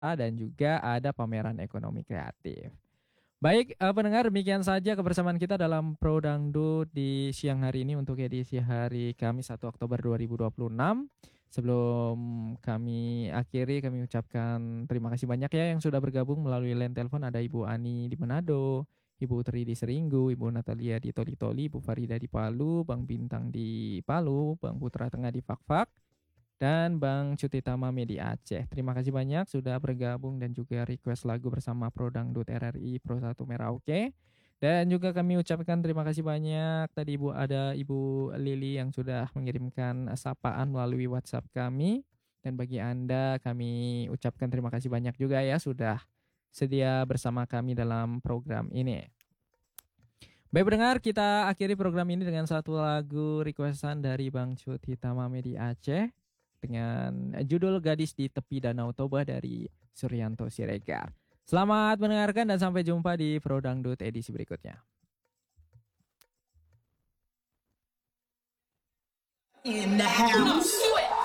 dan juga ada pameran ekonomi kreatif. Baik, pendengar, demikian saja kebersamaan kita dalam Pro Dangdut di siang hari ini untuk edisi hari Kamis 1 Oktober 2026. Sebelum kami akhiri, kami ucapkan terima kasih banyak ya yang sudah bergabung melalui line telepon. Ada Ibu Ani di Manado, Ibu Tri di Seringgu, Ibu Natalia di Toli-Toli, Ibu Farida di Palu, Bang Bintang di Palu, Bang Putra Tengah di Fakfak, dan Bang Cuti Tamame di Aceh. Terima kasih banyak sudah bergabung dan juga request lagu bersama Pro Dangdut RRI Pro 1 Merauke. Dan juga kami ucapkan terima kasih banyak tadi ada Ibu Lili yang sudah mengirimkan sapaan melalui WhatsApp kami. Dan bagi Anda kami ucapkan terima kasih banyak juga ya sudah sedia bersama kami dalam program ini. Baik pendengar, kita akhiri program ini dengan satu lagu requestan dari Bang Cuti Tamame di Aceh dengan judul Gadis di Tepi Danau Toba dari Suryanto Siregar. Selamat mendengarkan dan sampai jumpa di Pro Dangdut edisi berikutnya. In the house.